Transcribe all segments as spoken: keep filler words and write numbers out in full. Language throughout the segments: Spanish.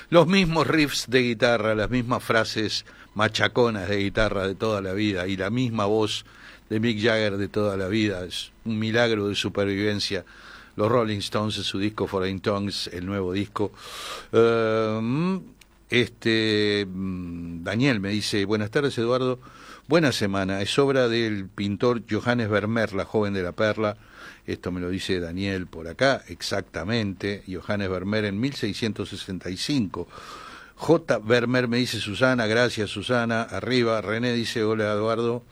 Los mismos riffs de guitarra, las mismas frases machaconas de guitarra de toda la vida y la misma voz de Mick Jagger de toda la vida. Es un milagro de supervivencia. Los Rolling Stones en su disco Foreign Tongues, el nuevo disco. Uh, este Daniel me dice, buenas tardes Eduardo, buena semana, es obra del pintor Johannes Vermeer, La joven de la perla. Esto me lo dice Daniel por acá, exactamente, Johannes Vermeer en mil seiscientos sesenta y cinco. J. Vermeer me dice Susana, gracias Susana, arriba. René dice, hola Eduardo,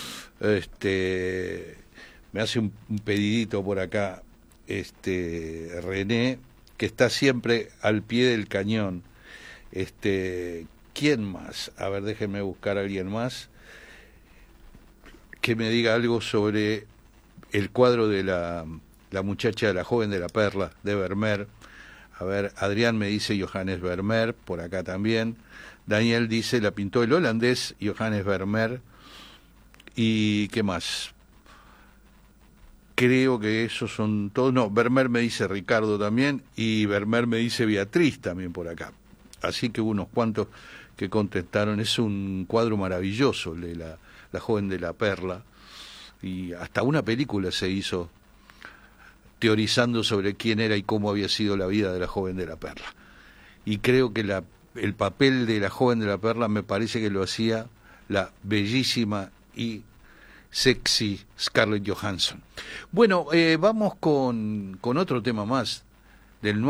este, me hace un, un pedidito por acá, este, René, que está siempre al pie del cañón. Este, ¿quién más? A ver, déjenme buscar a alguien más que me diga algo sobre el cuadro de la, la muchacha, la joven de la perla, de Vermeer. A ver, Adrián me dice Johannes Vermeer, por acá también. Daniel dice, la pintó el holandés Johannes Vermeer. ¿Y qué más? Creo que esos son todos. No, Vermeer me dice Ricardo también, y Vermeer me dice Beatriz también por acá. Así que unos cuantos que contestaron. Es un cuadro maravilloso, el de la, la joven de la perla. Y hasta una película se hizo teorizando sobre quién era y cómo había sido la vida de la joven de la perla. Y creo que la, el papel de la joven de la perla me parece que lo hacía la bellísima y sexy Scarlett Johansson. Bueno, eh, vamos con, con otro tema más del nuevo